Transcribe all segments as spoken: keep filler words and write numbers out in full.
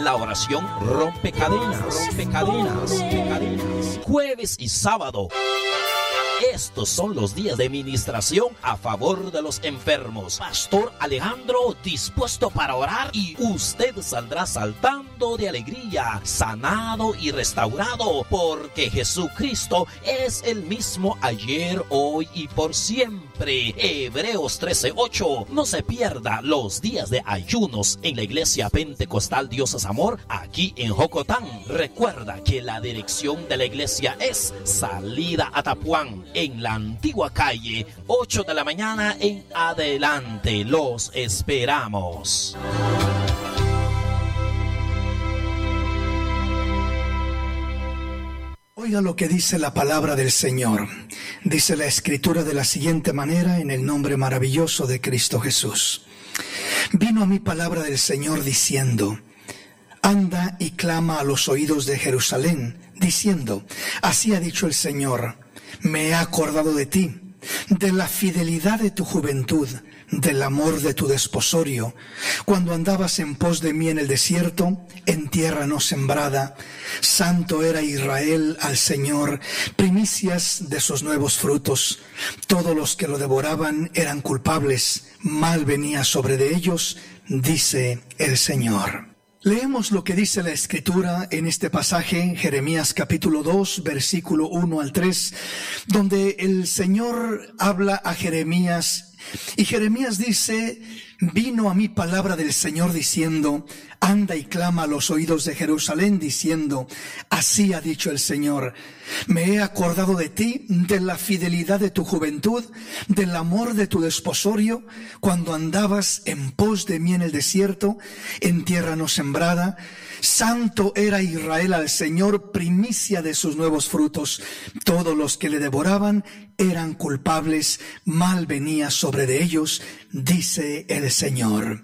la oración rompe cadenas, rompe cadenas, rompe cadenas. Jueves y sábado. Estos son los días de ministración a favor de los enfermos. Pastor Alejandro dispuesto para orar y usted saldrá saltando de alegría, sanado y restaurado, porque Jesucristo es el mismo ayer, hoy y por siempre. Hebreos trece ocho. No se pierda los días de ayunos en la iglesia pentecostal Dios es Amor aquí en Jocotán. Recuerda que la dirección de la iglesia es Salida Atapuán, en la antigua calle, ocho de la mañana en adelante. Los esperamos. Oiga lo que dice la palabra del Señor. Dice la Escritura de la siguiente manera, en el nombre maravilloso de Cristo Jesús. Vino a mí palabra del Señor diciendo: anda y clama a los oídos de Jerusalén, diciendo: así ha dicho el Señor, me he acordado de ti, de la fidelidad de tu juventud, del amor de tu desposorio, cuando andabas en pos de mí en el desierto, en tierra no sembrada. Santo era Israel al Señor, primicias de sus nuevos frutos. Todos los que lo devoraban eran culpables, mal venía sobre de ellos, dice el Señor. Leemos lo que dice la Escritura en este pasaje, Jeremías capítulo dos, versículo uno al tres, donde el Señor habla a Jeremías, y Jeremías dice: vino a mí palabra del Señor diciendo: anda y clama a los oídos de Jerusalén, diciendo: así ha dicho el Señor, me he acordado de ti, de la fidelidad de tu juventud, del amor de tu desposorio, cuando andabas en pos de mí en el desierto, en tierra no sembrada. Santo era Israel al Señor, primicia de sus nuevos frutos. Todos los que le devoraban eran culpables, mal venía sobre de ellos, dice el Señor.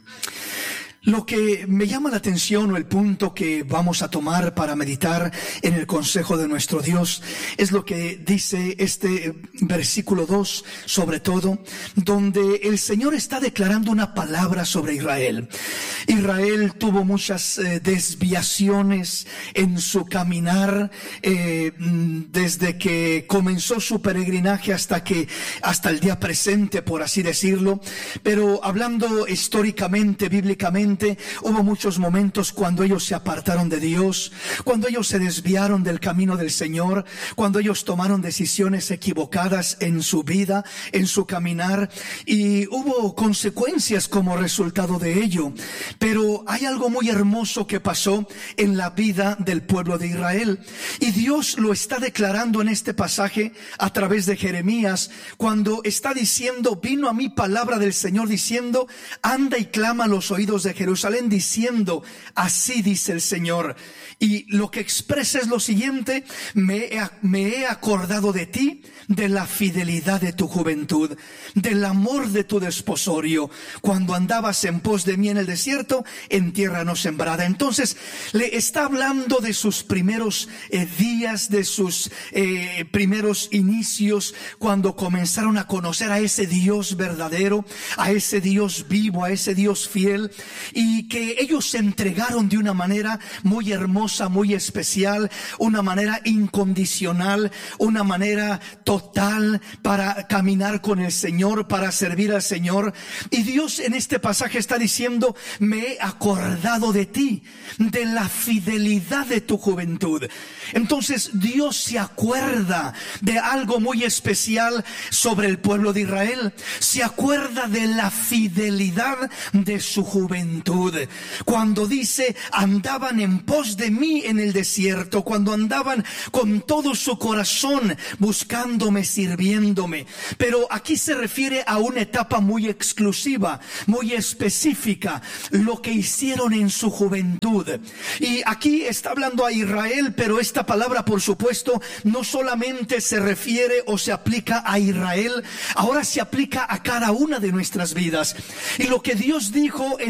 Lo que me llama la atención, o el punto que vamos a tomar para meditar en el consejo de nuestro Dios, es lo que dice este versículo dos, sobre todo, donde el Señor está declarando una palabra sobre Israel. Israel tuvo muchas eh, desviaciones en su caminar, eh, desde que comenzó su peregrinaje hasta que, hasta el día presente, por así decirlo. Pero hablando históricamente, bíblicamente, hubo muchos momentos cuando ellos se apartaron de Dios, cuando ellos se desviaron del camino del Señor, cuando ellos tomaron decisiones equivocadas en su vida, en su caminar, y hubo consecuencias como resultado de ello. Pero hay algo muy hermoso que pasó en la vida del pueblo de Israel, y Dios lo está declarando en este pasaje a través de Jeremías, cuando está diciendo: vino a mí palabra del Señor diciendo: anda y clama a los oídos de Jerusalén, diciendo: así dice el Señor. Y lo que expresa es lo siguiente: me he, me he acordado de ti, de la fidelidad de tu juventud, del amor de tu desposorio, cuando andabas en pos de mí en el desierto, en tierra no sembrada. Entonces le está hablando de sus primeros eh, días, de sus eh, primeros inicios, cuando comenzaron a conocer a ese Dios verdadero, a ese Dios vivo, a ese Dios fiel, y que ellos se entregaron de una manera muy hermosa, muy especial, una manera incondicional, una manera total para caminar con el Señor, para servir al Señor. Y Dios en este pasaje está diciendo: me he acordado de ti, de la fidelidad de tu juventud. Entonces Dios se acuerda de algo muy especial sobre el pueblo de Israel. Se acuerda de la fidelidad de su juventud. Cuando dice: andaban en pos de mí en el desierto, cuando andaban con todo su corazón buscándome, sirviéndome. Pero aquí se refiere a una etapa muy exclusiva, muy específica, lo que hicieron en su juventud. Y aquí está hablando a Israel, pero esta palabra, por supuesto, no solamente se refiere o se aplica a Israel, ahora se aplica a cada una de nuestras vidas. Y lo que Dios dijo entonces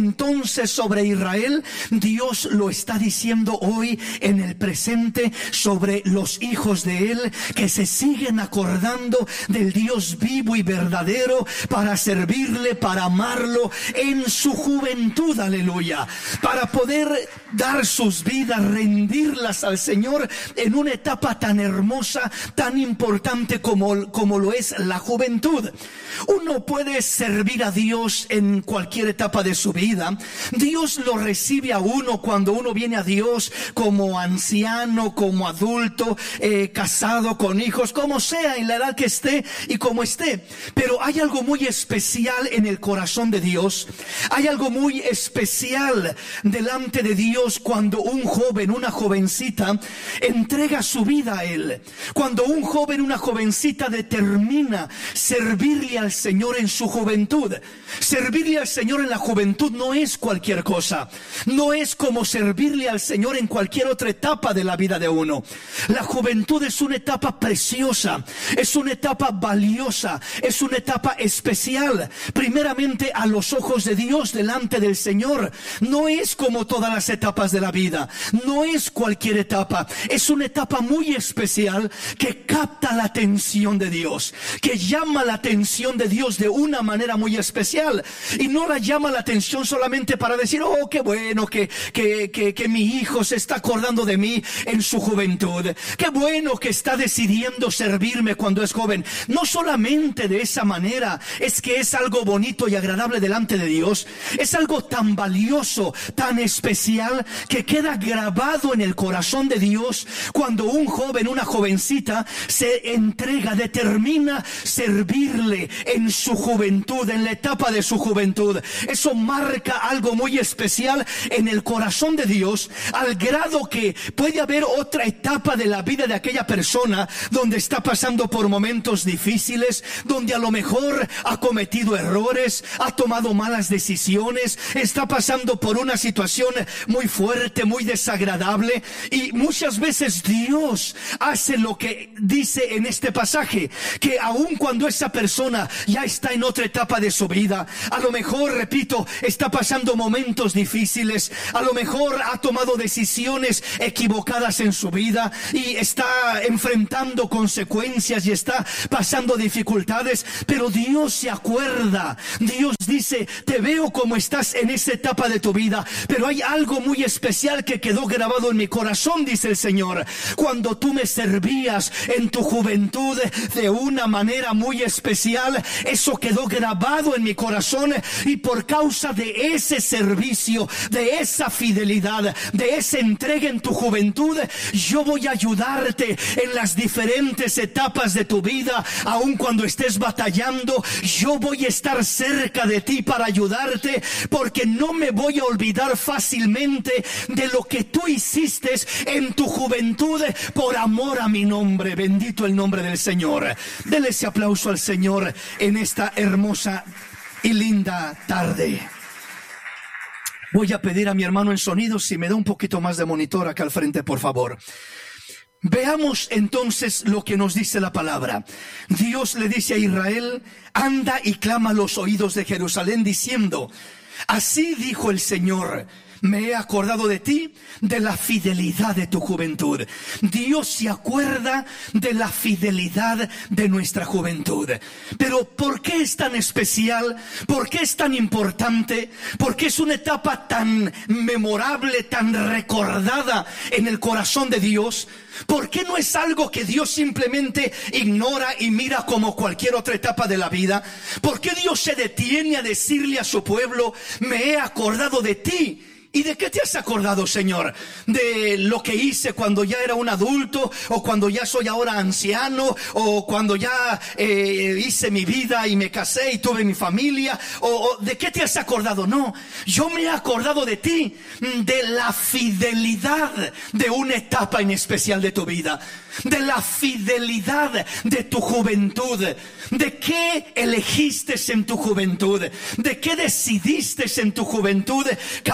entonces sobre Israel, Dios lo está diciendo hoy en el presente sobre los hijos de Él, que se siguen acordando del Dios vivo y verdadero para servirle, para amarlo en su juventud, aleluya, para poder dar sus vidas, rendirlas al Señor en una etapa tan hermosa, tan importante como, como lo es la juventud. Uno puede servir a Dios en cualquier etapa de su vida. Dios lo recibe a uno cuando uno viene a Dios como anciano, como adulto, eh, casado, con hijos, como sea, en la edad que esté y como esté. Pero hay algo muy especial en el corazón de Dios. Hay algo muy especial delante de Dios cuando un joven, una jovencita entrega su vida a Él. Cuando un joven, una jovencita determina servirle al Señor en su juventud. Servirle al Señor en la juventud no es cualquier cosa. No es como servirle al Señor en cualquier otra etapa de la vida de uno. La juventud es una etapa preciosa, es una etapa valiosa, es una etapa especial. Primeramente a los ojos de Dios, delante del Señor. No es como todas las etapas de la vida. No es cualquier etapa. Es una etapa muy especial que capta la atención de Dios, que llama la atención de Dios de una manera muy especial. Y no la llama la atención solamente para decir, oh, qué bueno que, que, que, que mi hijo se está acordando de mí en su juventud. Qué bueno que está decidiendo servirme cuando es joven. No solamente de esa manera es que es algo bonito y agradable delante de Dios. Es algo tan valioso, tan especial, que queda grabado en el corazón de Dios cuando un joven, una jovencita se entrega, determina servirle en su juventud, en la etapa de su juventud. Eso marca algo muy especial en el corazón de Dios, al grado que puede haber otra etapa de la vida de aquella persona donde está pasando por momentos difíciles, donde a lo mejor ha cometido errores, ha tomado malas decisiones, está pasando por una situación muy fuerte, muy desagradable, y muchas veces Dios hace lo que dice en este pasaje, que aun cuando esa persona ya está en otra etapa de su vida, a lo mejor, repito, está pasando momentos difíciles, a lo mejor ha tomado decisiones equivocadas en su vida y está enfrentando consecuencias y está pasando dificultades, pero Dios se acuerda. Dios dice, te veo como estás en esa etapa de tu vida, pero hay algo muy especial que quedó grabado en mi corazón, dice el Señor. Cuando tú me servías en tu juventud de una manera muy especial, eso quedó grabado en mi corazón, y por causa de ese servicio, de esa fidelidad, de esa entrega en tu juventud, yo voy a ayudarte en las diferentes etapas de tu vida. Aun cuando estés batallando, yo voy a estar cerca de ti para ayudarte, porque no me voy a olvidar fácilmente de lo que tú hiciste en tu juventud por amor a mi nombre. Bendito el nombre del Señor. Dele ese aplauso al Señor en esta hermosa y linda tarde. Voy a pedir a mi hermano en sonido si me da un poquito más de monitor acá al frente, por favor. Veamos entonces lo que nos dice la palabra. Dios le dice a Israel, anda y clama a los oídos de Jerusalén diciendo, así dijo el Señor, me he acordado de ti, de la fidelidad de tu juventud. Dios se acuerda de la fidelidad de nuestra juventud. Pero ¿por qué es tan especial? ¿Por qué es tan importante? ¿Por qué es una etapa tan memorable, tan recordada en el corazón de Dios? ¿Por qué no es algo que Dios simplemente ignora y mira como cualquier otra etapa de la vida? ¿Por qué Dios se detiene a decirle a su pueblo, me he acordado de ti? ¿Y de qué te has acordado, Señor? ¿De lo que hice cuando ya era un adulto? ¿O cuando ya soy ahora anciano? ¿O cuando ya eh, hice mi vida y me casé y tuve mi familia? ¿O, o de qué te has acordado? No, yo me he acordado de ti, de la fidelidad de una etapa en especial de tu vida, de la fidelidad de tu juventud, de qué elegiste en tu juventud, de qué decidiste en tu juventud caminar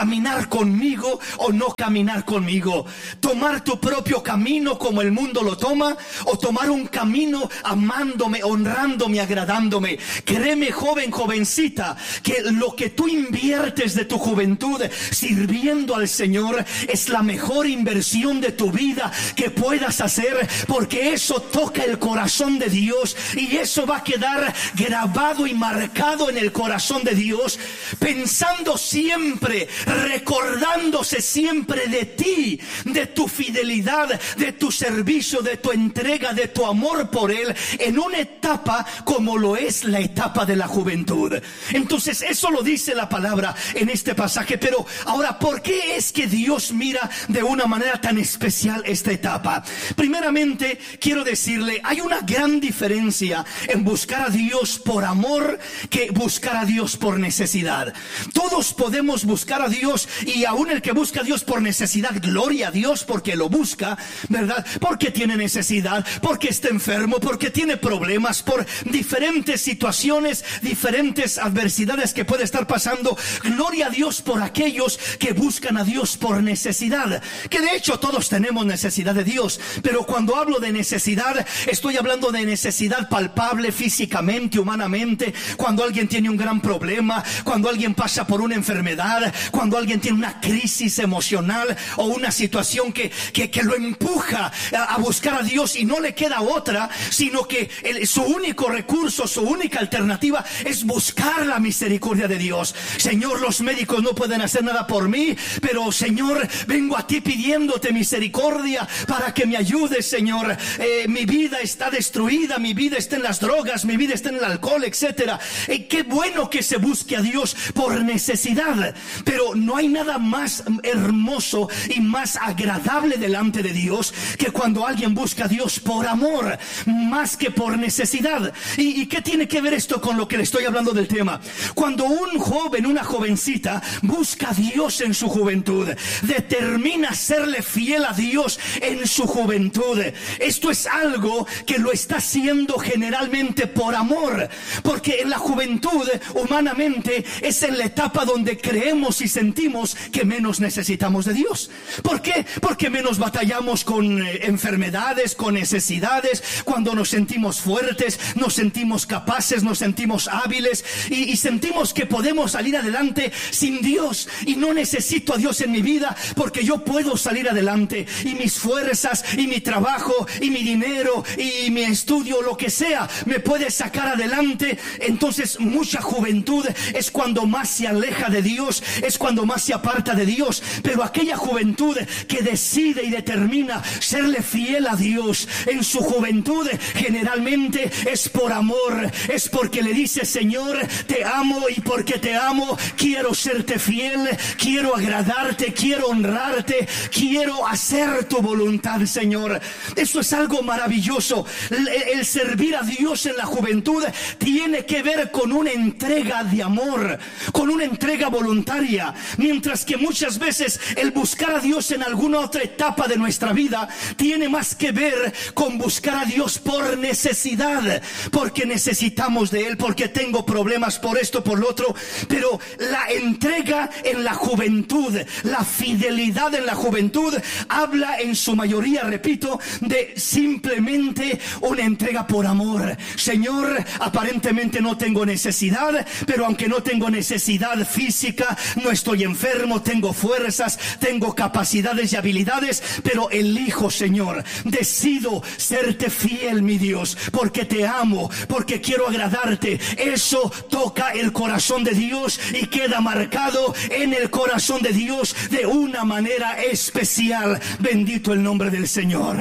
conmigo o no caminar conmigo. Tomar tu propio camino como el mundo lo toma, o tomar un camino amándome, honrándome, agradándome. Créeme, joven, jovencita, que lo que tú inviertes de tu juventud sirviendo al Señor es la mejor inversión de tu vida que puedas hacer, porque eso toca el corazón de Dios y eso va a quedar grabado y marcado en el corazón de Dios, pensando siempre, recordándose siempre de ti, de tu fidelidad, de tu servicio, de tu entrega, de tu amor por Él, en una etapa como lo es la etapa de la juventud. Entonces eso lo dice la palabra en este pasaje. Pero ahora, ¿por qué es que Dios mira de una manera tan especial esta etapa? Primeramente, quiero decirle, hay una gran diferencia en buscar a Dios por amor que buscar a Dios por necesidad. Todos podemos buscar a Dios, y aún el que busca a Dios por necesidad, gloria a Dios porque lo busca, ¿verdad? Porque tiene necesidad, porque está enfermo, porque tiene problemas, por diferentes situaciones, diferentes adversidades que puede estar pasando. Gloria a Dios por aquellos que buscan a Dios por necesidad, que de hecho todos tenemos necesidad de Dios. Pero cuando hablo de necesidad, estoy hablando de necesidad palpable físicamente, humanamente. Cuando alguien tiene un gran problema, cuando alguien pasa por una enfermedad, cuando alguien tiene una crisis emocional o una situación que, que, que lo empuja a, a buscar a Dios y no le queda otra, sino que el, su único recurso, su única alternativa es buscar la misericordia de Dios. Señor, los médicos no pueden hacer nada por mí, pero Señor, vengo a ti pidiéndote misericordia para que me ayudes, Señor. Eh, mi vida está destruida, mi vida está en las drogas, mi vida está en el alcohol, etcétera. Eh, qué bueno que se busque a Dios por necesidad, pero no hay nada más hermoso y más agradable delante de Dios que cuando alguien busca a Dios por amor, más que por necesidad. ¿Y, y qué tiene que ver esto con lo que le estoy hablando del tema? Cuando un joven, una jovencita busca a Dios en su juventud, determina serle fiel a Dios en su juventud, esto es algo que lo está haciendo generalmente por amor, porque en la juventud, humanamente, es en la etapa donde creemos y sentimos que menos necesitamos de Dios. ¿Por qué? Porque menos batallamos con eh, enfermedades, con necesidades. Cuando nos sentimos fuertes, nos sentimos capaces, nos sentimos hábiles y, y sentimos que podemos salir adelante sin Dios, y no necesito a Dios en mi vida porque yo puedo salir adelante, y mis fuerzas y mi trabajo y mi dinero y mi estudio, lo que sea, me puede sacar adelante. Entonces mucha juventud es cuando más se aleja de Dios, es cuando más se aparta de Dios. Pero aquella juventud que decide y determina serle fiel a Dios en su juventud, generalmente es por amor, es porque le dice: Señor, te amo, y porque te amo quiero serte fiel, quiero agradarte, quiero honrarte, quiero hacer tu voluntad, Señor. Eso es algo maravilloso. El, el servir a Dios en la juventud tiene que ver con una entrega de amor, con una entrega voluntaria, mientras que muchas veces el buscar a Dios en alguna otra etapa de nuestra vida tiene más que ver con buscar a Dios por necesidad, porque necesitamos de Él, porque tengo problemas por esto, por lo otro. Pero la entrega en la juventud, la fidelidad en la juventud, habla en su mayoría, repito, de simplemente una entrega por amor. Señor, aparentemente no tengo necesidad, pero aunque no tengo necesidad física, no estoy enfermo, tengo fuerzas, tengo capacidades y habilidades, pero elijo, Señor, decido serte fiel, mi Dios, porque te amo, porque quiero agradarte. Eso toca el corazón de Dios y queda marcado en el corazón de Dios de una manera especial. Bendito el nombre del Señor.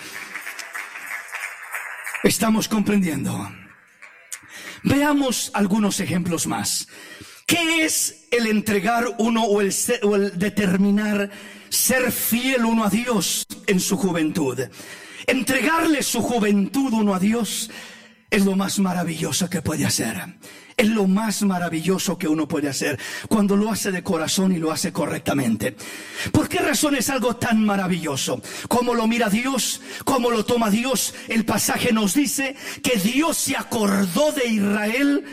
¿Estamos comprendiendo? Veamos algunos ejemplos más. ¿Qué es el entregar uno o el, ser, o el determinar ser fiel uno a Dios en su juventud? Entregarle su juventud uno a Dios es lo más maravilloso que puede hacer. Es lo más maravilloso que uno puede hacer cuando lo hace de corazón y lo hace correctamente. ¿Por qué razón es algo tan maravilloso? ¿Cómo lo mira Dios? ¿Cómo lo toma Dios? El pasaje nos dice que Dios se acordó de Israel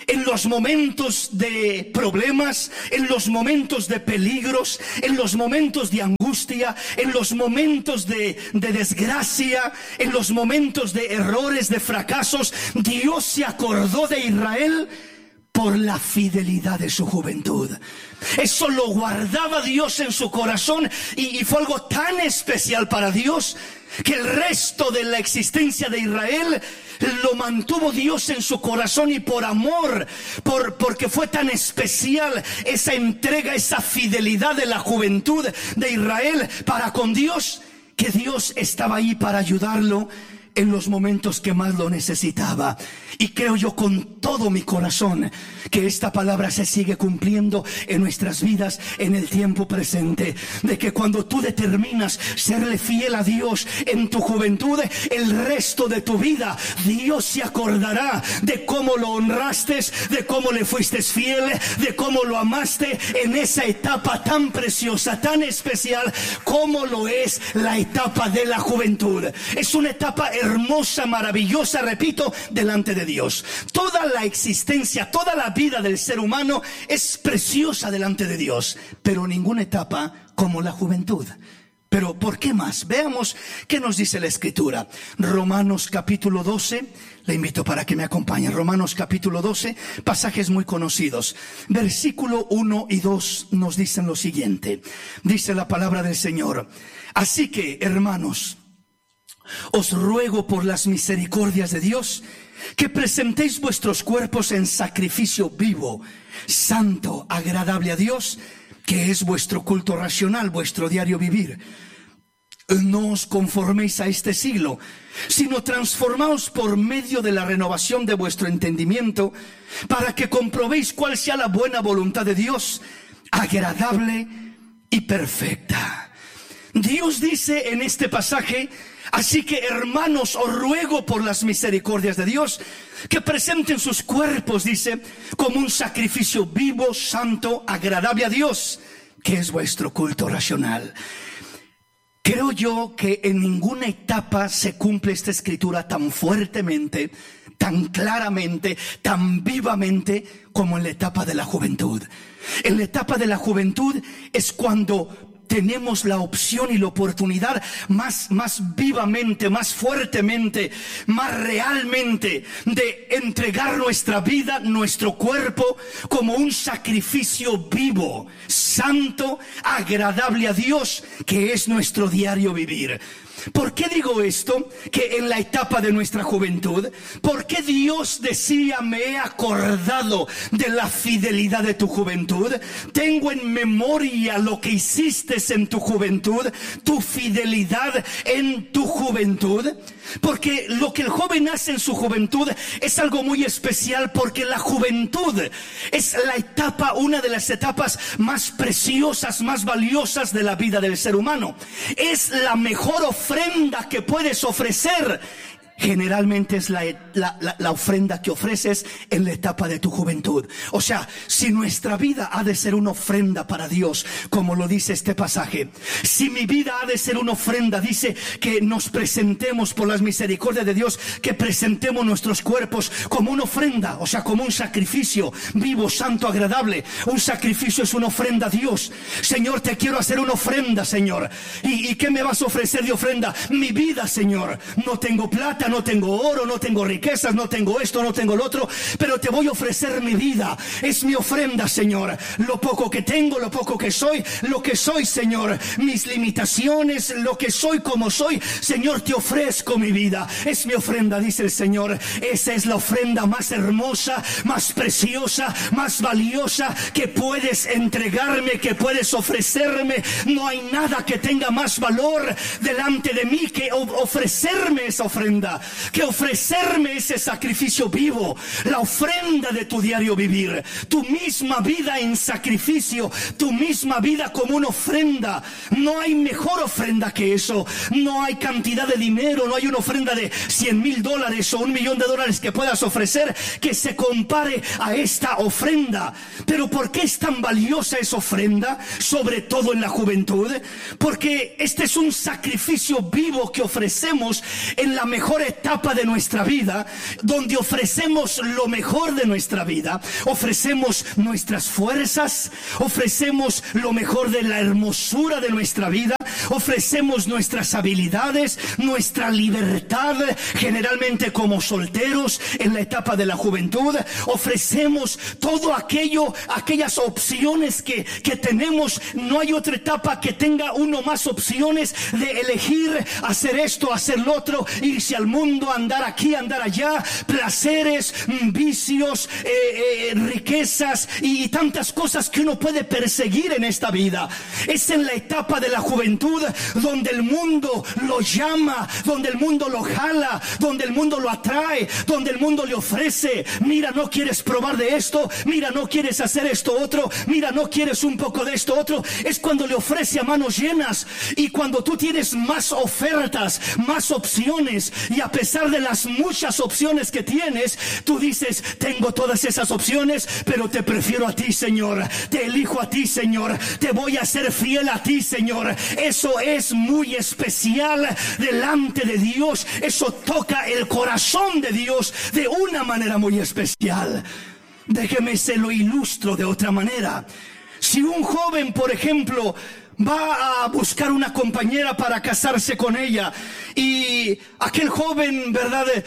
en los momentos de problemas, en los momentos de peligros, en los momentos de angustia, en los momentos de, de desgracia, en los momentos de errores, de fracasos, Dios se acordó de Israel por la fidelidad de su juventud. Eso lo guardaba Dios en su corazón y, y fue algo tan especial para Dios que el resto de la existencia de Israel lo mantuvo Dios en su corazón, y por amor, por, porque fue tan especial esa entrega, esa fidelidad de la juventud de Israel para con Dios, que Dios estaba ahí para ayudarlo en los momentos que más lo necesitaba. Y creo yo con todo mi corazón que esta palabra se sigue cumpliendo en nuestras vidas en el tiempo presente, de que cuando tú determinas serle fiel a Dios en tu juventud, el resto de tu vida Dios se acordará de cómo lo honraste, de cómo le fuiste fiel, de cómo lo amaste en esa etapa tan preciosa, tan especial como lo es la etapa de la juventud. Es una etapa hermosa, maravillosa, repito, delante de Dios. Toda la existencia, toda la vida del ser humano es preciosa delante de Dios, pero ninguna etapa como la juventud. Pero ¿por qué más? Veamos qué nos dice la Escritura. Romanos capítulo doce, le invito para que me acompañe. Romanos capítulo doce, pasajes muy conocidos. Versículo uno y dos nos dicen lo siguiente. Dice la palabra del Señor: así que, hermanos, os ruego por las misericordias de Dios que presentéis vuestros cuerpos en sacrificio vivo, santo, agradable a Dios, que es vuestro culto racional, vuestro diario vivir. No os conforméis a este siglo, sino transformaos por medio de la renovación de vuestro entendimiento, para que comprobéis cuál sea la buena voluntad de Dios, agradable y perfecta. Dios dice en este pasaje: así que, hermanos, os ruego por las misericordias de Dios que presenten sus cuerpos, dice, como un sacrificio vivo, santo, agradable a Dios, que es vuestro culto racional. Creo yo que en ninguna etapa se cumple esta escritura tan fuertemente, tan claramente, tan vivamente como en la etapa de la juventud. En la etapa de la juventud es cuando tenemos la opción y la oportunidad más, más vivamente, más fuertemente, más realmente de entregar nuestra vida, nuestro cuerpo como un sacrificio vivo, santo, agradable a Dios, que es nuestro diario vivir. ¿Por qué digo esto? Que en la etapa de nuestra juventud, ¿por qué Dios decía: me he acordado de la fidelidad de tu juventud? Tengo en memoria lo que hiciste en tu juventud, tu fidelidad en tu juventud. Porque lo que el joven hace en su juventud es algo muy especial, porque la juventud es la etapa, una de las etapas más preciosas, más valiosas de la vida del ser humano. Es la mejor ofrenda que puedes ofrecer. Generalmente es la, la, la, la ofrenda que ofreces en la etapa de tu juventud. O sea, si nuestra vida ha de ser una ofrenda para Dios, como lo dice este pasaje, si mi vida ha de ser una ofrenda, dice que nos presentemos por las misericordias de Dios, que presentemos nuestros cuerpos como una ofrenda, o sea, como un sacrificio vivo, santo, agradable. Un sacrificio es una ofrenda a Dios. Señor, te quiero hacer una ofrenda, Señor. ¿Y, y qué me vas a ofrecer de ofrenda? Mi vida, Señor. No tengo plata, no tengo oro, no tengo riquezas, no tengo esto, no tengo lo otro, pero te voy a ofrecer mi vida. Es mi ofrenda, Señor. Lo poco que tengo, lo poco que soy, lo que soy, Señor. Mis limitaciones, lo que soy como soy, Señor, te ofrezco mi vida. Es mi ofrenda, dice el Señor. Esa es la ofrenda más hermosa, más preciosa, más valiosa que puedes entregarme, que puedes ofrecerme. No hay nada que tenga más valor delante de mí que ofrecerme esa ofrenda, que ofrecerme ese sacrificio vivo, la ofrenda de tu diario vivir, tu misma vida en sacrificio, tu misma vida como una ofrenda. No hay mejor ofrenda que eso. No hay cantidad de dinero, no hay una ofrenda de cien mil dólares o un millón de dólares que puedas ofrecer que se compare a esta ofrenda. Pero ¿por qué es tan valiosa esa ofrenda? Sobre todo en la juventud, porque este es un sacrificio vivo que ofrecemos en la mejor mejor etapa de nuestra vida, donde ofrecemos lo mejor de nuestra vida, ofrecemos nuestras fuerzas, ofrecemos lo mejor de la hermosura de nuestra vida, ofrecemos nuestras habilidades, nuestra libertad, generalmente como solteros en la etapa de la juventud, ofrecemos todo aquello, aquellas opciones que, que tenemos. No hay otra etapa que tenga uno más opciones de elegir hacer esto, hacer lo otro, irse al mundo, andar aquí, andar allá, placeres, vicios, eh, eh, riquezas y, y tantas cosas que uno puede perseguir en esta vida. Es en la etapa de la juventud donde el mundo lo llama, donde el mundo lo jala, donde el mundo lo atrae, donde el mundo le ofrece: mira, no quieres probar de esto, mira, no quieres hacer esto otro, mira, no quieres un poco de esto otro. Es cuando le ofrece a manos llenas. Y cuando tú tienes más ofertas, más opciones, y a pesar de las muchas opciones que tienes, tú dices: tengo todas esas opciones, pero te prefiero a ti, Señor, te elijo a ti, Señor, te voy a ser fiel a ti, Señor. Eso es muy especial delante de Dios. Eso toca el corazón de Dios de una manera muy especial. Déjeme se lo ilustro de otra manera. Si un joven, por ejemplo, va a buscar una compañera para casarse con ella, y aquel joven, ¿verdad?, eh,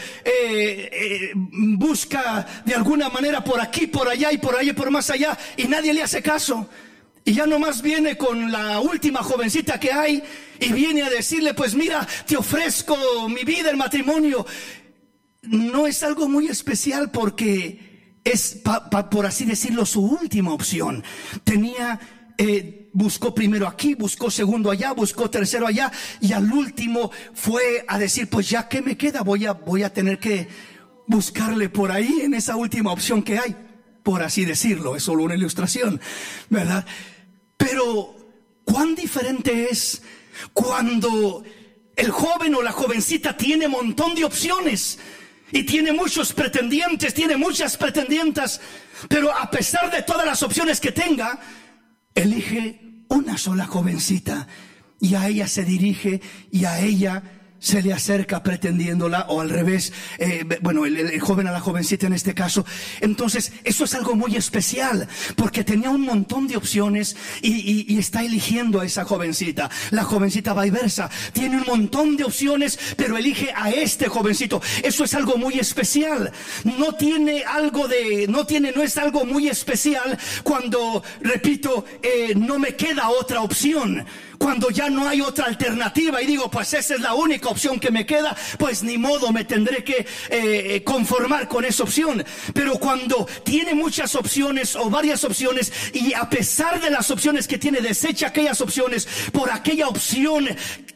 eh, busca de alguna manera por aquí, por allá y por allá y por más allá, y nadie le hace caso, y ya nomás viene con la última jovencita que hay y viene a decirle: pues mira, te ofrezco mi vida en matrimonio. No es algo muy especial, porque es, pa, pa, por así decirlo, su última opción. Tenía eh, buscó primero aquí, buscó segundo allá, buscó tercero allá, y al último fue a decir: pues ya, ¿qué me queda? Voy a, voy a tener que buscarle por ahí en esa última opción que hay, por así decirlo. Es solo una ilustración, ¿verdad? Pero cuán diferente es cuando el joven o la jovencita tiene un montón de opciones y tiene muchos pretendientes, tiene muchas pretendientas, pero a pesar de todas las opciones que tenga, elige una sola jovencita, y a ella se dirige, y a ella se le acerca pretendiéndola, o al revés, eh, bueno, el, el joven a la jovencita en este caso. Entonces, eso es algo muy especial, porque tenía un montón de opciones y, y, y está eligiendo a esa jovencita. La jovencita viceversa, tiene un montón de opciones, pero elige a este jovencito. Eso es algo muy especial. No tiene algo de, no tiene, no es algo muy especial cuando, repito, eh, no me queda otra opción. Cuando ya no hay otra alternativa y digo: pues esa es la única opción que me queda, pues ni modo, me tendré que eh, conformar con esa opción. Pero cuando tiene muchas opciones o varias opciones, y a pesar de las opciones que tiene, desecha aquellas opciones por aquella opción,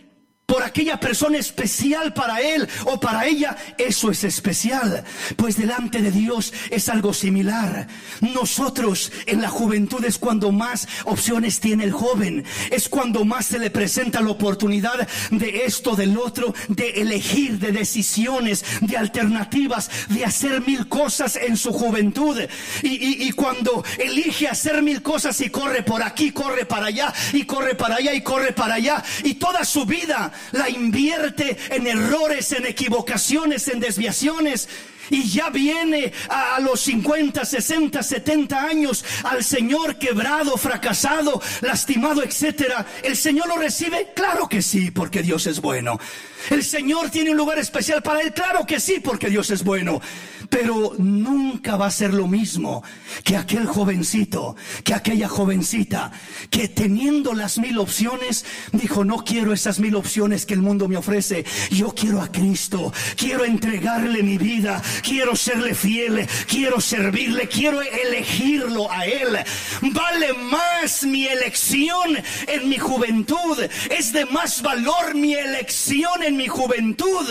por aquella persona especial para él o para ella, eso es especial. Pues delante de Dios es algo similar. Nosotros en la juventud es cuando más opciones tiene el joven, es cuando más se le presenta la oportunidad de esto, del otro, de elegir, de decisiones, de alternativas, de hacer mil cosas en su juventud. Y, y, y cuando elige hacer mil cosas y corre por aquí, corre para allá, y corre para allá, y corre para allá, y toda su vida la invierte en errores, en equivocaciones, en desviaciones, y ya viene a, a los cincuenta, sesenta, setenta años al Señor quebrado, fracasado, lastimado, etcétera. ¿El Señor lo recibe? Claro que sí, porque Dios es bueno. ¿El Señor tiene un lugar especial para él? Claro que sí, porque Dios es bueno. Pero nunca va a ser lo mismo que aquel jovencito, que aquella jovencita, que teniendo las mil opciones, dijo: no quiero esas mil opciones que el mundo me ofrece. Yo quiero a Cristo, quiero entregarle mi vida, quiero serle fiel, quiero servirle, quiero elegirlo a Él. Vale más mi elección en mi juventud, es de más valor mi elección en mi juventud,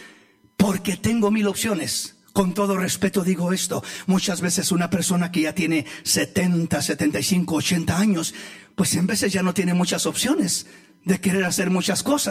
porque tengo mil opciones. Con todo respeto digo esto: muchas veces una persona que ya tiene setenta, setenta y cinco, ochenta años, pues en veces ya no tiene muchas opciones de querer hacer muchas cosas,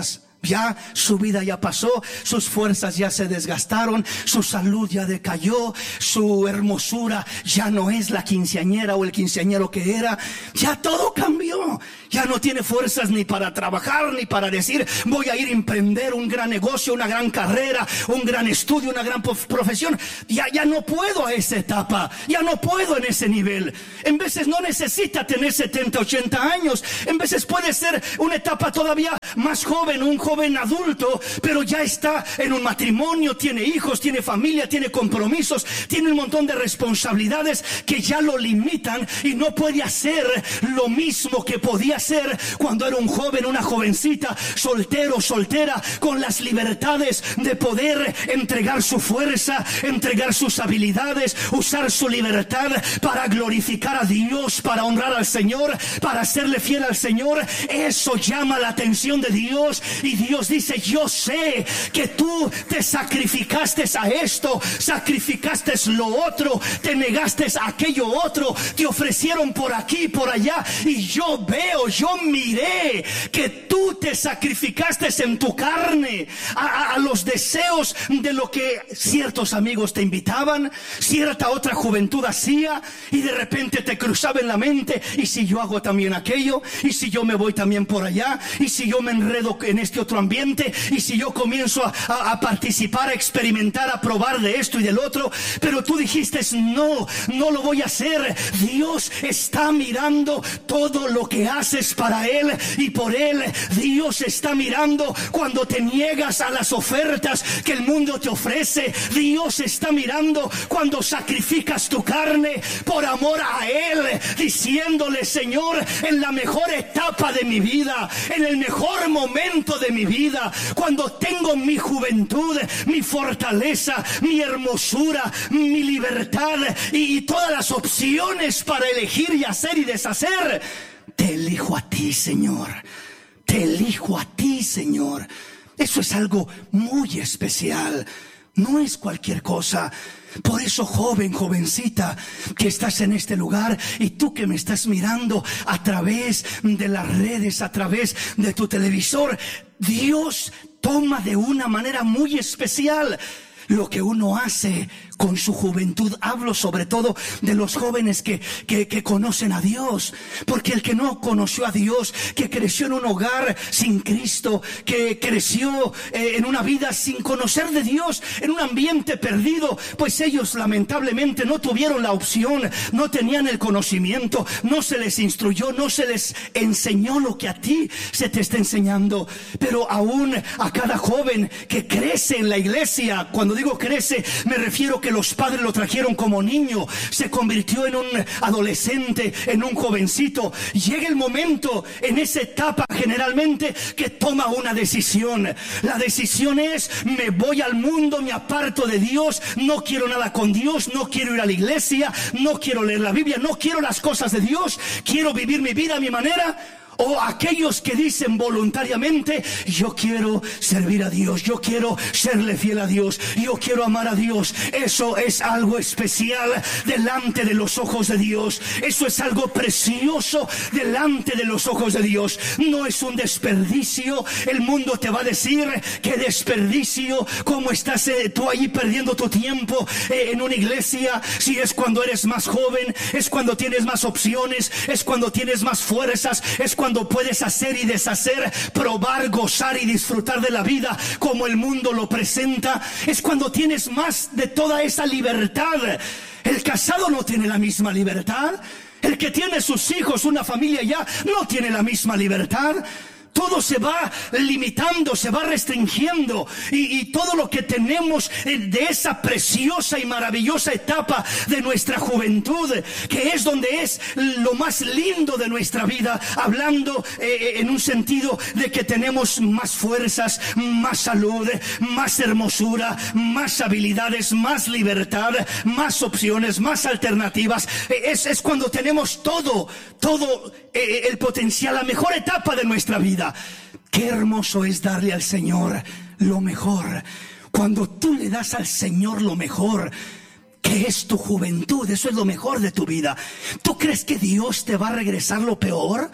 Ya su vida ya pasó, sus fuerzas ya se desgastaron, su salud ya decayó, su hermosura ya no es la quinceañera o el quinceañero que era. Ya todo cambió. Ya no tiene fuerzas ni para trabajar, ni para decir voy a ir a emprender un gran negocio, una gran carrera, un gran estudio, una gran profesión. Ya, ya no puedo a esa etapa, ya no puedo en ese nivel. En veces no necesita tener setenta, ochenta años. En veces puede ser una etapa todavía más joven, un joven adulto, pero ya está en un matrimonio, tiene hijos, tiene familia, tiene compromisos, tiene un montón de responsabilidades que ya lo limitan y no puede hacer lo mismo que podía hacer cuando era un joven, una jovencita, soltero, soltera, con las libertades de poder entregar su fuerza, entregar sus habilidades, usar su libertad para glorificar a Dios, para honrar al Señor, para serle fiel al Señor. Eso llama la atención de Dios, y Dios dice: yo sé que tú te sacrificaste a esto, sacrificaste lo otro, te negaste a aquello otro, te ofrecieron por aquí, por allá, y yo veo, yo miré que tú te sacrificaste en tu carne a, a, a los deseos de lo que ciertos amigos te invitaban, cierta otra juventud hacía, y de repente te cruzaba en la mente: y si yo hago también aquello, y si yo me voy también por allá, y si yo me enredo en este otro ambiente, y si yo comienzo a, a, a participar, a experimentar, a probar de esto y del otro. Pero tú dijiste: no, no lo voy a hacer. Dios está mirando todo lo que haces para Él y por Él. Dios está mirando cuando te niegas a las ofertas que el mundo te ofrece. Dios está mirando cuando sacrificas tu carne por amor a Él, diciéndole: Señor, en la mejor etapa de mi vida, en el mejor momento de mi vida, cuando tengo mi juventud, mi fortaleza, mi hermosura, mi libertad y, y todas las opciones para elegir y hacer y deshacer, te elijo a ti, Señor. Te elijo a ti, Señor. Eso es algo muy especial. No es cualquier cosa. Por eso, joven, jovencita, que estás en este lugar, y tú que me estás mirando a través de las redes, a través de tu televisor, Dios toma de una manera muy especial lo que uno hace con su juventud. Hablo sobre todo de los jóvenes que, que, que conocen a Dios, porque el que no conoció a Dios, que creció en un hogar sin Cristo, que creció eh, en una vida sin conocer de Dios, en un ambiente perdido, pues ellos lamentablemente no tuvieron la opción, no tenían el conocimiento, no se les instruyó, no se les enseñó lo que a ti se te está enseñando. Pero aún a cada joven que crece en la iglesia, cuando digo crece, me refiero que los padres lo trajeron como niño, se convirtió en un adolescente, en un jovencito. Llega el momento en esa etapa generalmente que toma una decisión. La decisión es: me voy al mundo, me aparto de Dios, no quiero nada con Dios, no quiero ir a la iglesia, no quiero leer la Biblia, no quiero las cosas de Dios, quiero vivir mi vida a mi manera. O aquellos que dicen voluntariamente: yo quiero servir a Dios, yo quiero serle fiel a Dios, yo quiero amar a Dios. Eso es algo especial delante de los ojos de Dios. Eso es algo precioso delante de los ojos de Dios. No es un desperdicio. El mundo te va a decir: qué desperdicio, cómo estás eh, tú ahí perdiendo tu tiempo eh, en una iglesia. Si es cuando eres más joven, es cuando tienes más opciones, es cuando tienes más fuerzas, es cuando cuando puedes hacer y deshacer, probar, gozar y disfrutar de la vida como el mundo lo presenta. Es cuando tienes más de toda esa libertad. El casado no tiene la misma libertad. El que tiene sus hijos, una familia ya, no tiene la misma libertad. Todo se va limitando, se va restringiendo, y, y todo lo que tenemos de esa preciosa y maravillosa etapa de nuestra juventud, que es donde es lo más lindo de nuestra vida, hablando eh, en un sentido de que tenemos más fuerzas, más salud, más hermosura, más habilidades, más libertad, más opciones, más alternativas. Es, es cuando tenemos todo, todo eh, el potencial, la mejor etapa de nuestra vida. Qué hermoso es darle al Señor lo mejor. Cuando tú le das al Señor lo mejor, que es tu juventud, eso es lo mejor de tu vida, ¿tú crees que Dios te va a regresar lo peor?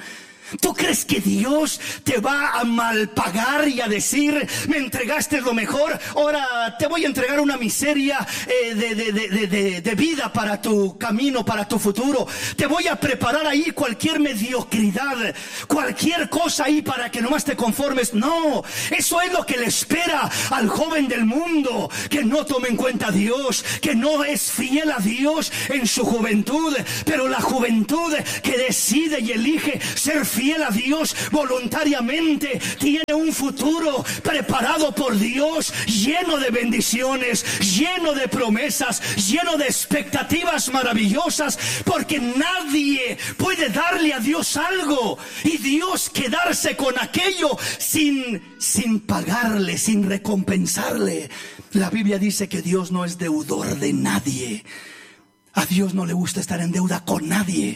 ¿Tú crees que Dios te va a malpagar y a decir, me entregaste lo mejor, ahora te voy a entregar una miseria eh, de, de, de, de, de vida para tu camino, para tu futuro? Te voy a preparar ahí cualquier mediocridad, cualquier cosa ahí para que nomás te conformes. No, eso es lo que le espera al joven del mundo, que no tome en cuenta a Dios, que no es fiel a Dios en su juventud. Pero la juventud que decide y elige ser fiel fiel a Dios voluntariamente tiene un futuro preparado por Dios, lleno de bendiciones, lleno de promesas, lleno de expectativas maravillosas, porque nadie puede darle a Dios algo y Dios quedarse con aquello sin, sin pagarle, sin recompensarle. La Biblia dice que Dios no es deudor de nadie. A Dios no le gusta estar en deuda con nadie.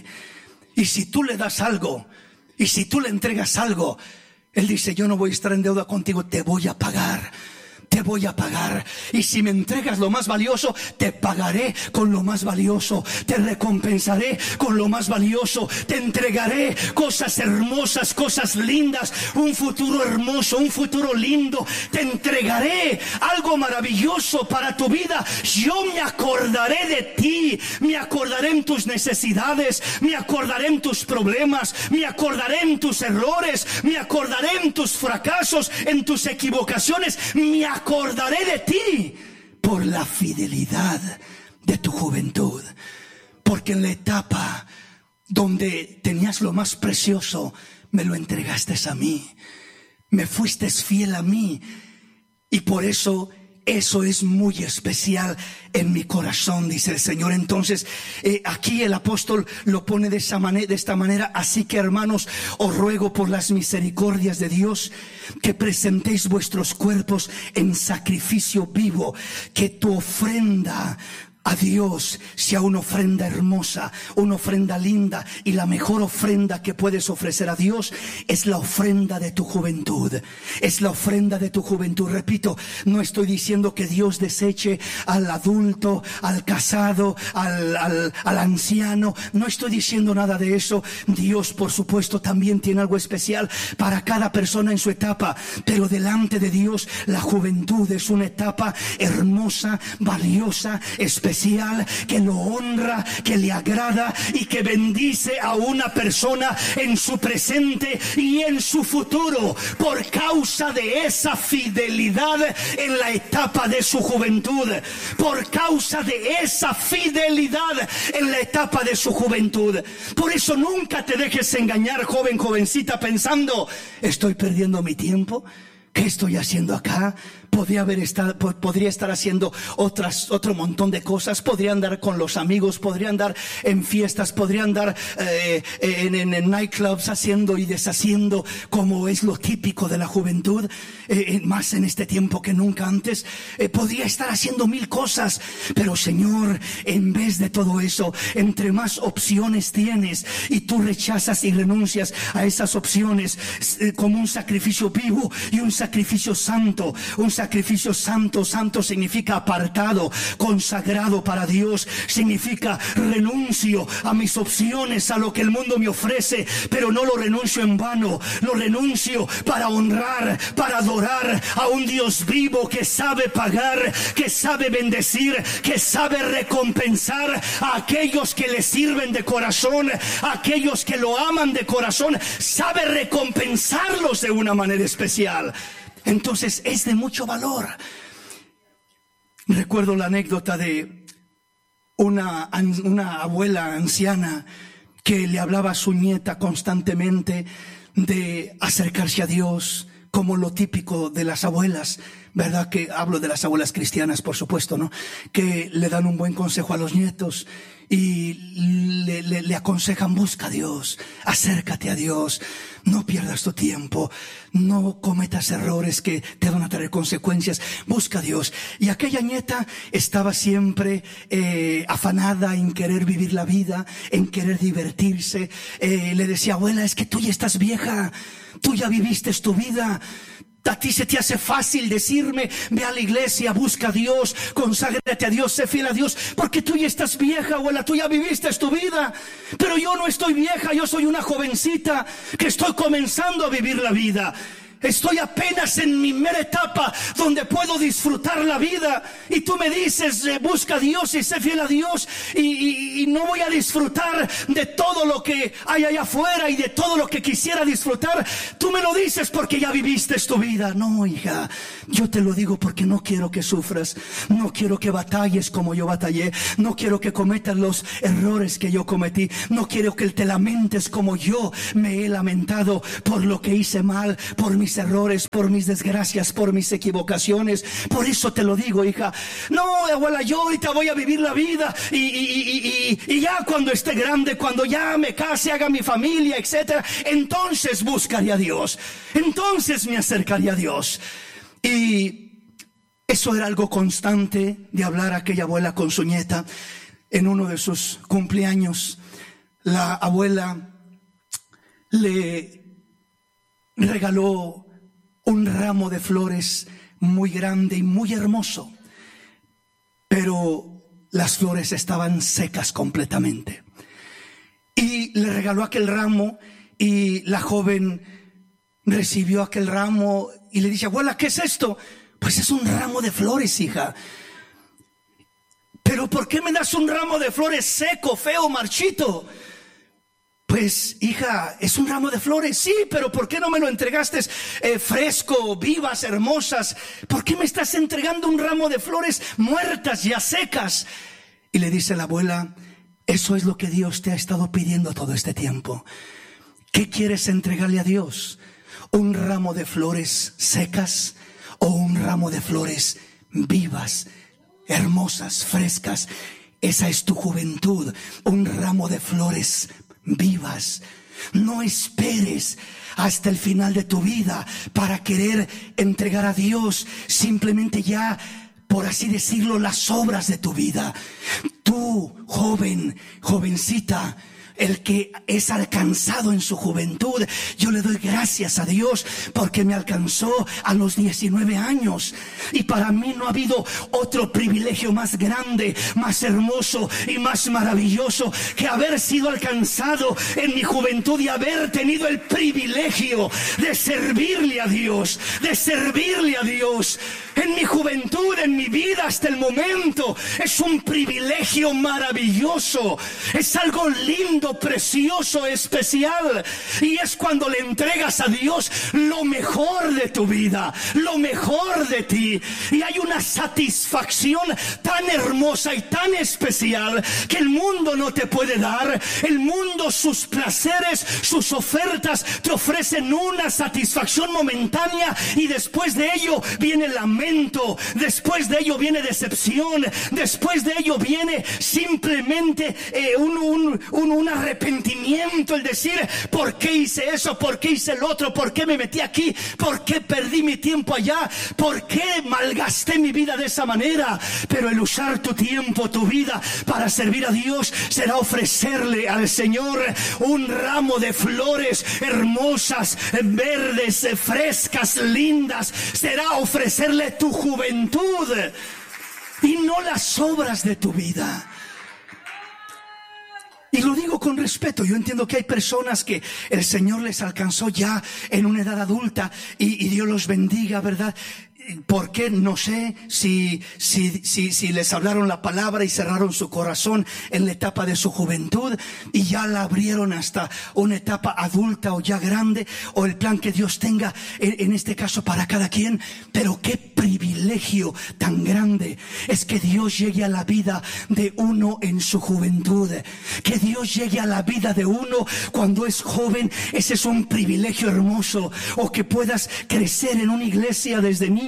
Y si tú le das algo, y si tú le entregas algo, Él dice, yo no voy a estar en deuda contigo, te voy a pagar. Te voy a pagar. Y si me entregas lo más valioso, te pagaré con lo más valioso. Te recompensaré con lo más valioso. Te entregaré cosas hermosas, cosas lindas, un futuro hermoso, un futuro lindo. Te entregaré algo maravilloso para tu vida. Yo me acordaré de ti. Me acordaré en tus necesidades. Me acordaré en tus problemas. Me acordaré en tus errores. Me acordaré en tus fracasos, en tus equivocaciones. Me acordaré de ti por la fidelidad de tu juventud. Porque en la etapa donde tenías lo más precioso, me lo entregaste a mí. Me fuiste fiel a mí. Y por eso, eso es muy especial en mi corazón, dice el Señor. Entonces, eh, aquí el apóstol lo pone de esa manera, de esta manera. Así que, hermanos, os ruego por las misericordias de Dios que presentéis vuestros cuerpos en sacrificio vivo, que tu ofrenda a Dios sea una ofrenda hermosa, una ofrenda linda. Y la mejor ofrenda que puedes ofrecer a Dios es la ofrenda de tu juventud. Es la ofrenda de tu juventud. Repito, no estoy diciendo que Dios deseche al adulto, al casado, al, al, al anciano. No estoy diciendo nada de eso. Dios, por supuesto, también tiene algo especial para cada persona en su etapa. Pero delante de Dios, la juventud es una etapa hermosa, valiosa, especial, que lo honra, que le agrada y que bendice a una persona en su presente y en su futuro por causa de esa fidelidad en la etapa de su juventud. Por causa de esa fidelidad en la etapa de su juventud. Por eso nunca te dejes engañar, joven, jovencita, pensando, estoy perdiendo mi tiempo. ¿Qué estoy haciendo acá? Podría haber estar, podría estar haciendo otras, otro montón de cosas. Podría andar con los amigos, podría andar en fiestas, podría andar eh, en, en, en nightclubs haciendo y deshaciendo, como es lo típico de la juventud, eh, más en este tiempo que nunca antes. Eh, podría estar haciendo mil cosas, pero Señor, en vez de todo eso, entre más opciones tienes y tú rechazas y renuncias a esas opciones eh, como un sacrificio vivo y un sacrificio santo, un sacrificio Sacrificio santo. Santo significa apartado, consagrado para Dios. Significa renuncio a mis opciones, a lo que el mundo me ofrece, pero no lo renuncio en vano. Lo renuncio para honrar, para adorar a un Dios vivo que sabe pagar, que sabe bendecir, que sabe recompensar a aquellos que le sirven de corazón, a aquellos que lo aman de corazón. Sabe recompensarlos de una manera especial. Entonces es de mucho valor. Recuerdo la anécdota de una, una abuela anciana que le hablaba a su nieta constantemente de acercarse a Dios, como lo típico de las abuelas, ¿verdad? Que hablo de las abuelas cristianas, por supuesto, ¿no? Que le dan un buen consejo a los nietos y le, le, le aconsejan, busca a Dios, acércate a Dios, no pierdas tu tiempo, no cometas errores que te van a traer consecuencias, busca a Dios. Y aquella nieta estaba siempre eh, afanada en querer vivir la vida, en querer divertirse. Eh, le decía, abuela, es que tú ya estás vieja, tú ya viviste tu vida, A ti se te hace fácil decirme, ve a la iglesia, busca a Dios, conságrate a Dios, sé fiel a Dios, porque tú ya estás vieja, abuela, tú ya viviste tu vida. Pero yo no estoy vieja, yo soy una jovencita que estoy comenzando a vivir la vida. Estoy apenas en mi mera etapa donde puedo disfrutar la vida. Y tú me dices, eh, busca a Dios y sé fiel a Dios. Y, y, y no voy a disfrutar de todo lo que hay allá afuera y de todo lo que quisiera disfrutar. Tú me lo dices porque ya viviste tu vida. No, hija, yo te lo digo porque no quiero que sufras. No quiero que batalles como yo batallé. No quiero que cometas los errores que yo cometí. No quiero que te lamentes como yo me he lamentado por lo que hice mal, por mis errores, por mis desgracias, por mis equivocaciones. Por eso te lo digo, hija. No, abuela, yo ahorita voy a vivir la vida y, y, y, y, y ya cuando esté grande, cuando ya me case, haga mi familia, etcétera, entonces buscaré a Dios, entonces me acercaré a Dios. Y eso era algo constante de hablar aquella abuela con su nieta. En uno de sus cumpleaños, la abuela le regaló un ramo de flores muy grande y muy hermoso, pero las flores estaban secas completamente. Y le regaló aquel ramo y la joven recibió aquel ramo y le dice, abuela, ¿qué es esto? Pues es un ramo de flores, hija. Pero ¿por qué me das un ramo de flores seco, feo, marchito? Pues, hija, es un ramo de flores. Sí, pero ¿por qué no me lo entregaste eh, fresco, vivas, hermosas? ¿Por qué me estás entregando un ramo de flores muertas, ya secas? Y le dice la abuela, eso es lo que Dios te ha estado pidiendo todo este tiempo. ¿Qué quieres entregarle a Dios? ¿Un ramo de flores secas o un ramo de flores vivas, hermosas, frescas? Esa es tu juventud, un ramo de flores vivas. No esperes hasta el final de tu vida para querer entregar a Dios simplemente ya, por así decirlo, las obras de tu vida. Tú, joven, jovencita, el que es alcanzado en su juventud, yo le doy gracias a Dios porque me alcanzó a los diecinueve años. Y para mí no ha habido otro privilegio más grande, más hermoso y más maravilloso que haber sido alcanzado en mi juventud y haber tenido el privilegio de servirle a Dios, de servirle a Dios. En mi juventud, en mi vida hasta el momento, es un privilegio maravilloso, es algo lindo, precioso, especial. Y es cuando le entregas a Dios lo mejor de tu vida, lo mejor de ti. Y hay una satisfacción tan hermosa y tan especial que el mundo no te puede dar. El mundo, sus placeres, sus ofertas te ofrecen una satisfacción momentánea y después de ello viene la después de ello viene decepción, después de ello viene simplemente eh, un, un, un, un arrepentimiento, el decir, ¿por qué hice eso? ¿Por qué hice el otro? ¿Por qué me metí aquí? ¿Por qué perdí mi tiempo allá? ¿Por qué malgasté mi vida de esa manera? Pero el usar tu tiempo, tu vida para servir a Dios será ofrecerle al Señor un ramo de flores hermosas, verdes, frescas, lindas. Será ofrecerle tu juventud y no las obras de tu vida. Y lo digo con respeto. Yo entiendo que hay personas que el Señor les alcanzó ya en una edad adulta y, y Dios los bendiga, ¿verdad? ¿Por qué? No sé si, si, si, si les hablaron la palabra y cerraron su corazón en la etapa de su juventud y ya la abrieron hasta una etapa adulta o ya grande, o el plan que Dios tenga en, en este caso para cada quien. Pero qué privilegio tan grande es que Dios llegue a la vida de uno en su juventud, que Dios llegue a la vida de uno cuando es joven. Ese es un privilegio hermoso. O que puedas crecer en una iglesia desde niño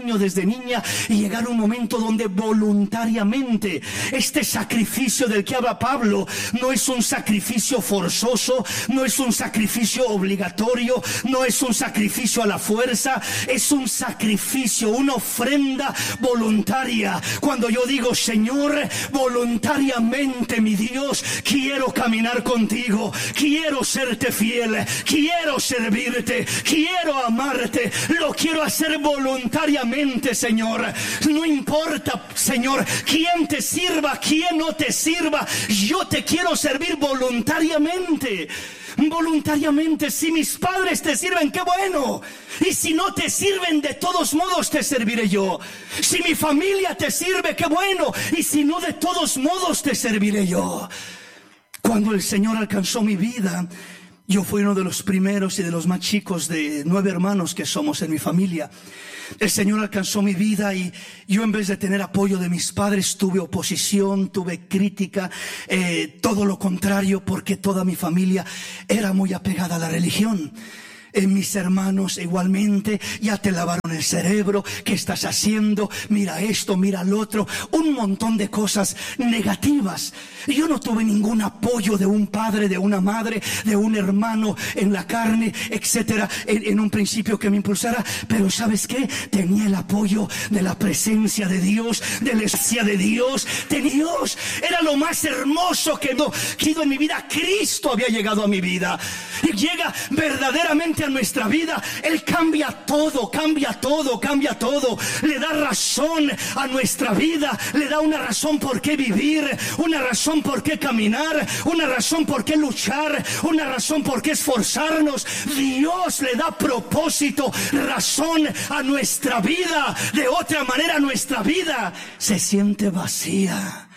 niño, desde niña, y llegar a un momento donde voluntariamente este sacrificio del que habla Pablo no es un sacrificio forzoso, no es un sacrificio obligatorio, no es un sacrificio a la fuerza, es un sacrificio, una ofrenda voluntaria. Cuando yo digo, Señor, voluntariamente, mi Dios, quiero caminar contigo, quiero serte fiel, quiero servirte, quiero amarte, lo quiero hacer voluntariamente, Señor. No importa, Señor, quién te sirva, quién no te sirva, yo te quiero servir voluntariamente. Voluntariamente. Si mis padres te sirven, qué bueno. Y si no te sirven, de todos modos te serviré yo. Si mi familia te sirve, qué bueno. Y si no, de todos modos te serviré yo. Cuando el Señor alcanzó mi vida, yo fui uno de los primeros y de los más chicos de nueve hermanos que somos en mi familia. El Señor alcanzó mi vida y yo, en vez de tener apoyo de mis padres, tuve oposición, tuve crítica, eh, todo lo contrario, porque toda mi familia era muy apegada a la religión. Eh, mis hermanos igualmente, ya te lavaron el cerebro, ¿qué estás haciendo? Mira esto, mira lo otro, un montón de cosas negativas. Yo no tuve ningún apoyo de un padre, de una madre, de un hermano en la carne, etcétera, en, en un principio que me impulsara, pero ¿sabes qué? Tenía el apoyo de la presencia de Dios, de la esencia de Dios, de Dios. Era lo más hermoso que he ido en mi vida. Cristo había llegado a mi vida y llega verdaderamente a nuestra vida. Él cambia todo, cambia todo, cambia todo. Le da razón a nuestra vida, le da una razón por qué vivir, una razón por qué caminar, una razón por qué luchar, una razón por qué esforzarnos. Dios le da propósito, razón a nuestra vida. De otra manera, nuestra vida se siente vacía.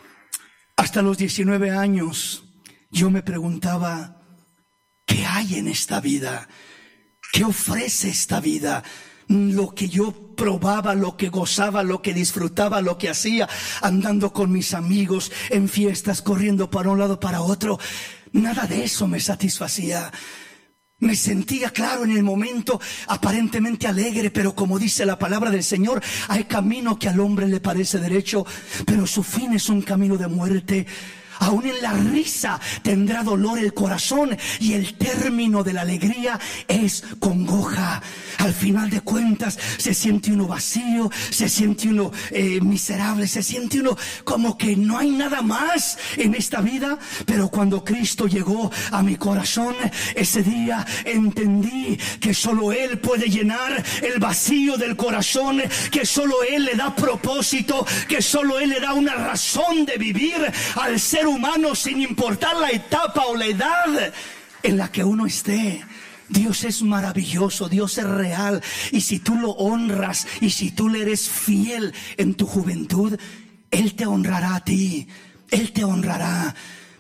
Hasta los diecinueve años yo me preguntaba, ¿qué hay en esta vida? ¿Qué ofrece esta vida? Lo que yo probaba, lo que gozaba, lo que disfrutaba, lo que hacía, andando con mis amigos en fiestas, corriendo para un lado, para otro, nada de eso me satisfacía. Me sentía, claro, en el momento aparentemente alegre, pero como dice la palabra del Señor, hay camino que al hombre le parece derecho, pero su fin es un camino de muerte. Aún en la risa tendrá dolor el corazón, y el término de la alegría es congoja. Al final de cuentas se siente uno vacío, se siente uno eh, miserable, se siente uno como que no hay nada más en esta vida. Pero cuando Cristo llegó a mi corazón, ese día entendí que solo Él puede llenar el vacío del corazón, que solo Él le da propósito, que solo Él le da una razón de vivir al ser humano, sin importar la etapa o la edad en la que uno esté. Dios es maravilloso, Dios es real, y si tú lo honras y si tú le eres fiel en tu juventud, Él te honrará a ti, Él te honrará.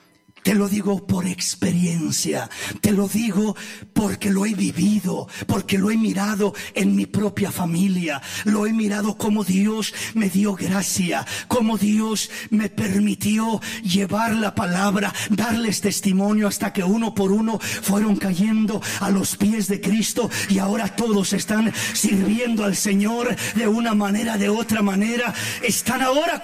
Te lo digo por experiencia, te lo digo porque lo he vivido, porque lo he mirado en mi propia familia, lo he mirado como Dios me dio gracia, como Dios me permitió llevar la palabra, darles testimonio, hasta que uno por uno fueron cayendo a los pies de Cristo, y ahora todos están sirviendo al Señor de una manera, de otra manera, están ahora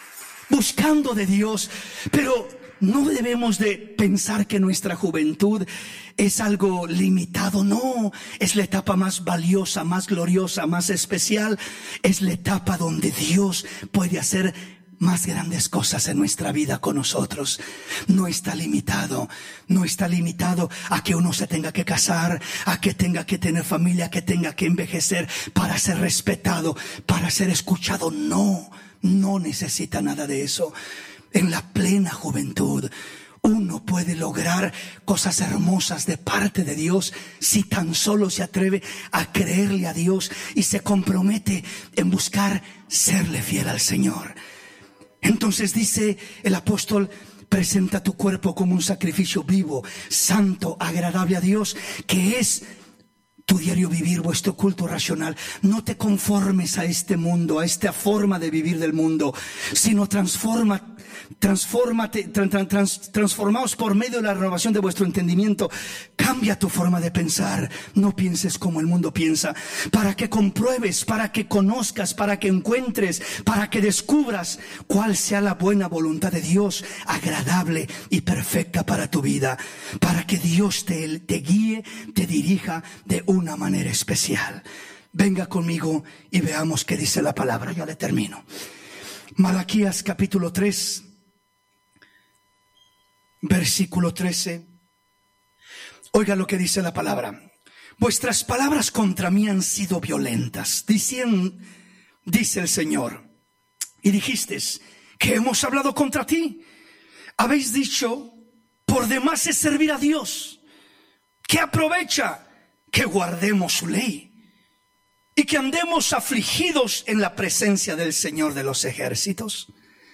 buscando de Dios. Pero no debemos de pensar que nuestra juventud es algo limitado. No, es la etapa más valiosa, más gloriosa, más especial. Es la etapa donde Dios puede hacer más grandes cosas en nuestra vida con nosotros. No está limitado, no está limitado a que uno se tenga que casar, a que tenga que tener familia, que tenga que envejecer para ser respetado, para ser escuchado. No, no necesita nada de eso. En la plena juventud uno puede lograr cosas hermosas de parte de Dios si tan solo se atreve a creerle a Dios y se compromete en buscar serle fiel al Señor. Entonces dice el apóstol: presenta tu cuerpo como un sacrificio vivo, santo, agradable a Dios, que es tu diario vivir, vuestro culto racional. No te conformes a este mundo, a esta forma de vivir del mundo, sino transforma transfórmate, trans, trans, transformaos por medio de la renovación de vuestro entendimiento. Cambia tu forma de pensar. No pienses como el mundo piensa. Para que compruebes, para que conozcas, para que encuentres, para que descubras cuál sea la buena voluntad de Dios, agradable y perfecta para tu vida. Para que Dios te, te guíe, te dirija de una manera especial. Venga conmigo y veamos qué dice la palabra. Ya le termino. Malaquías capítulo tres, versículo trece. Oiga lo que dice la palabra. Vuestras palabras contra mí han sido violentas, dicen, dice el Señor. Y dijisteis que hemos hablado contra ti. Habéis dicho, por demás es servir a Dios. ¿Qué aprovecha que guardemos su ley y que andemos afligidos en la presencia del Señor de los ejércitos?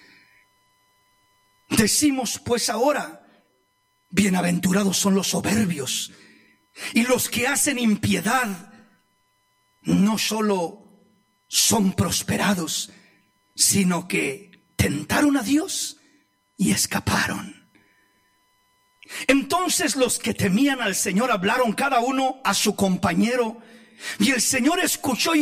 Decimos pues ahora, bienaventurados son los soberbios y los que hacen impiedad. No solo son prosperados, sino que tentaron a Dios y escaparon. Entonces los que temían al Señor hablaron cada uno a su compañero, y el Señor escuchó y